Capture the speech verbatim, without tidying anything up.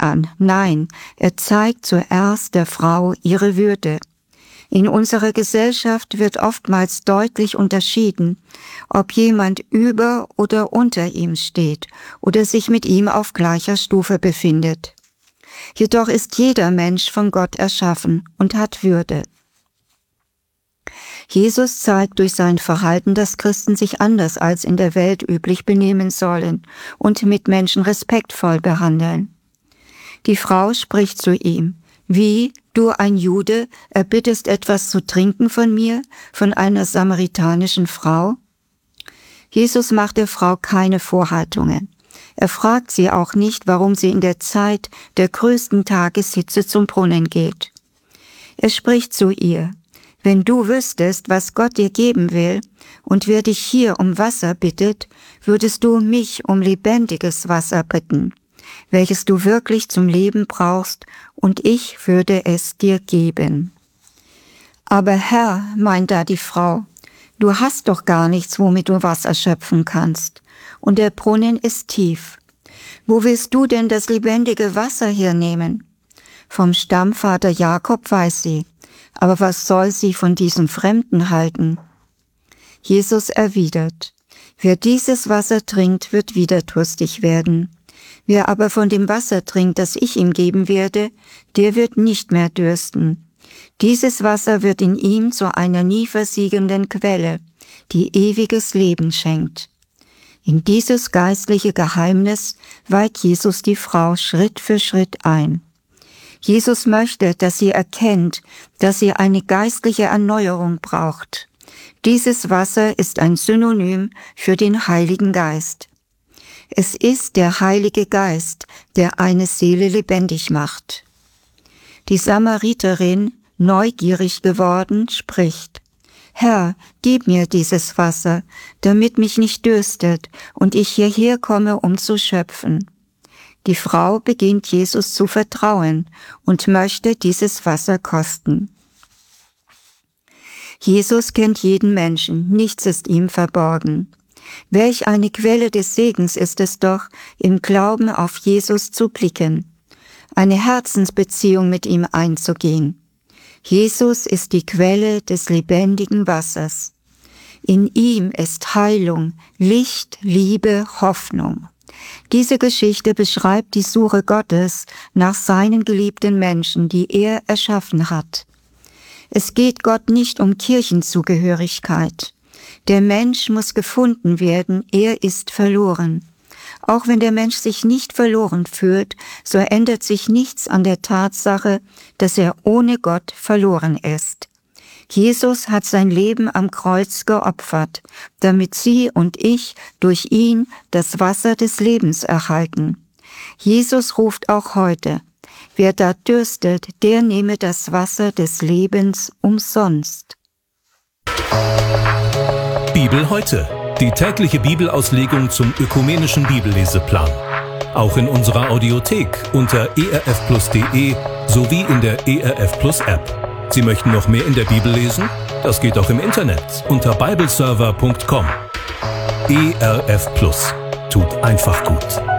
an. Nein, er zeigt zuerst der Frau ihre Würde. In unserer Gesellschaft wird oftmals deutlich unterschieden, ob jemand über oder unter ihm steht oder sich mit ihm auf gleicher Stufe befindet. Jedoch ist jeder Mensch von Gott erschaffen und hat Würde. Jesus zeigt durch sein Verhalten, dass Christen sich anders als in der Welt üblich benehmen sollen und Mitmenschen respektvoll behandeln. Die Frau spricht zu ihm: Wie, du ein Jude, erbittest etwas zu trinken von mir, von einer samaritanischen Frau? Jesus macht der Frau keine Vorhaltungen. Er fragt sie auch nicht, warum sie in der Zeit der größten Tageshitze zum Brunnen geht. Er spricht zu ihr: Wenn du wüsstest, was Gott dir geben will und wer dich hier um Wasser bittet, würdest du mich um lebendiges Wasser bitten, welches du wirklich zum Leben brauchst, und ich würde es dir geben. Aber Herr, meint da die Frau, du hast doch gar nichts, womit du Wasser schöpfen kannst, und der Brunnen ist tief. Wo willst du denn das lebendige Wasser hernehmen? Vom Stammvater Jakob weiß sie, aber was soll sie von diesem Fremden halten? Jesus erwidert: Wer dieses Wasser trinkt, wird wieder durstig werden. Wer aber von dem Wasser trinkt, das ich ihm geben werde, der wird nicht mehr dürsten. Dieses Wasser wird in ihm zu einer nie versiegenden Quelle, die ewiges Leben schenkt. In dieses geistliche Geheimnis weiht Jesus die Frau Schritt für Schritt ein. Jesus möchte, dass sie erkennt, dass sie eine geistliche Erneuerung braucht. Dieses Wasser ist ein Synonym für den Heiligen Geist. Es ist der Heilige Geist, der eine Seele lebendig macht. Die Samariterin, neugierig geworden, spricht: Herr, gib mir dieses Wasser, damit mich nicht dürstet und ich hierher komme, um zu schöpfen. Die Frau beginnt Jesus zu vertrauen und möchte dieses Wasser kosten. Jesus kennt jeden Menschen, nichts ist ihm verborgen. Welch eine Quelle des Segens ist es doch, im Glauben auf Jesus zu blicken, eine Herzensbeziehung mit ihm einzugehen. Jesus ist die Quelle des lebendigen Wassers. In ihm ist Heilung, Licht, Liebe, Hoffnung. Diese Geschichte beschreibt die Suche Gottes nach seinen geliebten Menschen, die er erschaffen hat. Es geht Gott nicht um Kirchenzugehörigkeit. Der Mensch muss gefunden werden, er ist verloren. Auch wenn der Mensch sich nicht verloren fühlt, so ändert sich nichts an der Tatsache, dass er ohne Gott verloren ist. Jesus hat sein Leben am Kreuz geopfert, damit Sie und ich durch ihn das Wasser des Lebens erhalten. Jesus ruft auch heute: Wer da dürstet, der nehme das Wasser des Lebens umsonst. Bibel heute. Die tägliche Bibelauslegung zum ökumenischen Bibelleseplan. Auch in unserer Audiothek unter e r f plus punkt d e sowie in der E R F Plus App. Sie möchten noch mehr in der Bibel lesen? Das geht auch im Internet unter bibleserver punkt com. E R F Plus tut einfach gut.